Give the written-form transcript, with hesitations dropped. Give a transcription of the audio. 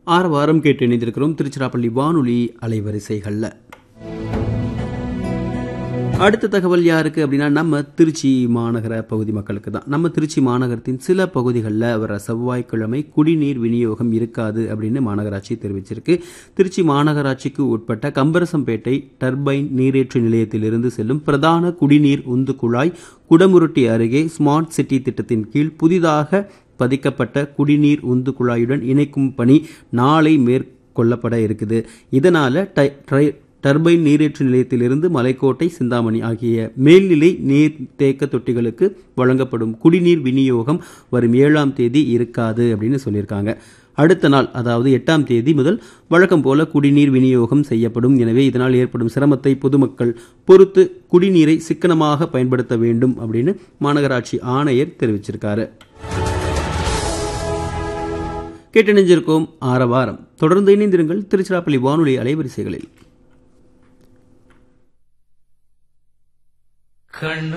வாரம் கேட்டு இணைந்திருக்கிறோம் திருச்சிராப்பள்ளி வானொலி அலைவரிசைகள்ல. அடுத்த தகவல் யாருக்கு அப்படின்னா நம்ம திருச்சி மாநகர பகுதி மக்களுக்கு தான். நம்ம திருச்சி மாநகரத்தின் சில பகுதிகளில் வர செவ்வாய்க்கிழமை குடிநீர் விநியோகம் இருக்காது அப்படின்னு மாநகராட்சி தெரிவிச்சிருக்கு. திருச்சி மாநகராட்சிக்கு உட்பட்ட கம்பரசம்பேட்டை டர்பைன் நீரேற்று நிலையத்திலிருந்து செல்லும் பிரதான குடிநீர் உந்து குழாய் குடமுருட்டி அருகே ஸ்மார்ட் சிட்டி திட்டத்தின் கீழ் புதிதாக பதிக்கப்பட்ட குடிநீர் உந்து குழாயுடன் இணைக்கும் பணி நாளை மேற்கொள்ளப்பட இருக்குது. இதனால டர்பைன் நீரேற்று நிலையத்திலிருந்து மலைக்கோட்டை, சிந்தாமணி ஆகிய மேல்நிலை நீர் தேக்க தொட்டிகளுக்கு வழங்கப்படும் குடிநீர் விநியோகம் வரும் 7ஆம் தேதி இருக்காது அப்படின்னு சொல்லியிருக்காங்க. அடுத்த நாள் அதாவது 8ஆம் தேதி முதல் வழக்கம் போல குடிநீர் விநியோகம் செய்யப்படும். எனவே இதனால் ஏற்படும் சிரமத்தை பொதுமக்கள் பொறுத்து குடிநீரை சிக்கனமாக பயன்படுத்த வேண்டும் அப்படின்னு மாநகராட்சி ஆணையர் தெரிவிச்சிருக்காரு. கேட்டணிஞ்சிருக்கோம் ஆரவாரம். தொடர்ந்து இணைந்திருங்கள் திருச்சிராப்பள்ளி வானொலி அலைவரிசைகளில்.